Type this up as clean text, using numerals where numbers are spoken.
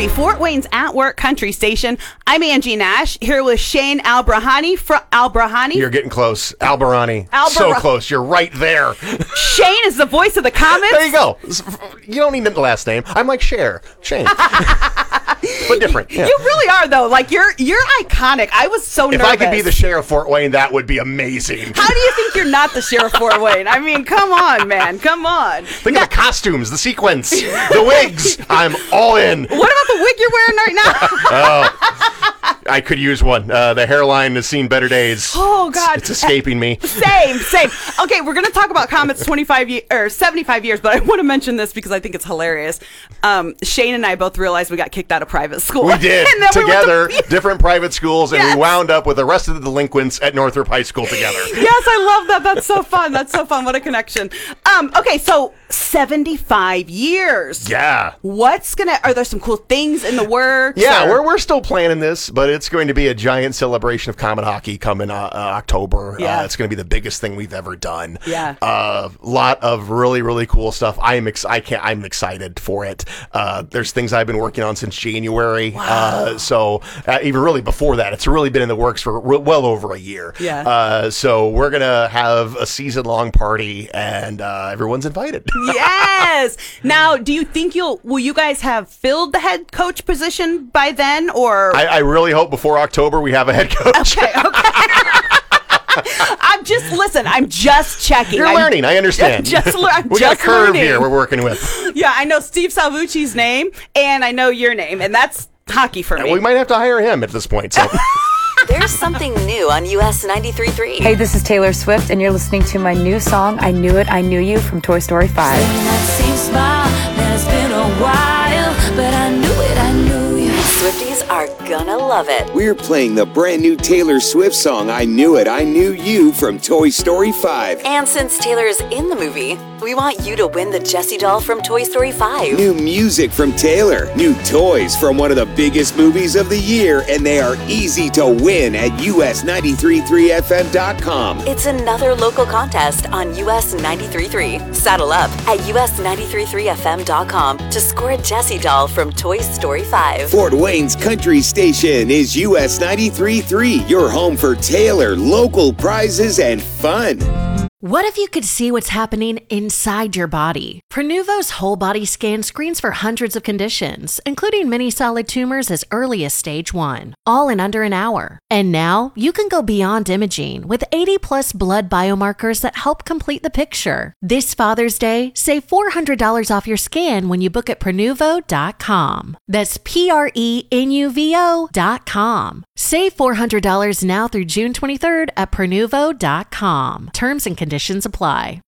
Absolutely. Fort Wayne's At Work Country Station. I'm Angie Nash, here with Shane Albrahani from Albrahani. You're getting close. Albarani. So close. You're right there. Shane is the voice of the comments. There you go. You don't need the last name. I'm like Shane. But different. Yeah. You really are, though. Like, you're iconic. I was so nervous. If I could be the sheriff of Fort Wayne, that would be amazing. How do you think you're not the sheriff of Fort Wayne? I mean, come on, man. Come on. Think of the costumes, the sequins, the wigs. I'm all in. What about the wig you're wearing right now? I could use one. The hairline has seen better days. Oh, God. It's escaping me. Same. Okay, we're going to talk about Comet's 75 years, but I want to mention this because I think it's hilarious. Shane and I both realized we got kicked out of private school. We did. Together, different private schools, and we wound up with the rest of the delinquents at Northrop High School together. Yes, I love that. That's so fun. What a connection. Okay, so 75 years. Yeah. Are there some cool things in the works? Yeah, we're still planning this, but it's going to be a giant celebration of Comet hockey coming October. Yeah. It's going to be the biggest thing we've ever done. Yeah. A lot of really, really cool stuff. I'm excited for it. There's things I've been working on since January. Wow. So even really before that, it's really been in the works for well over a year. Yeah. So we're going to have a season-long party, and everyone's invited. Yes. Now, do you think will you guys have filled the head coach position by then, or? I really hope before October we have a head coach. Okay. I'm just checking. You're learning. I understand. We got a curve learning. here we're working with. Yeah, I know Steve Salvucci's name, and I know your name, and that's hockey for me. We might have to hire him at this point. So. There's something new on US 93.3. Hey, this is Taylor Swift, and you're listening to my new song, I Knew It, I Knew You, from Toy Story 5. That same smile, it's been a while, but I knew it, I knew you. Swifties are gonna love it. We're playing the brand new Taylor Swift song, I Knew It, I Knew You, from Toy Story 5. And since Taylor's in the movie, we want you to win the Jessie doll from Toy Story 5. New music from Taylor, new toys from one of the biggest movies of the year, and they are easy to win at us933fm.com. It's another local contest on US 93.3. Saddle up at us933fm.com to score a Jessie doll from Toy Story 5. Fort Wayne's country station is US 93.3, your home for Taylor, local prizes, and fun. What if you could see what's happening inside your body? Prenuvo's whole body scan screens for hundreds of conditions, including many solid tumors as early as stage 1, all in under an hour. And now you can go beyond imaging with 80+ blood biomarkers that help complete the picture. This Father's Day, save $400 off your scan when you book at Prenuvo.com. That's Prenuvo.com. Save $400 now through June 23rd at Prenuvo.com. Terms and conditions apply.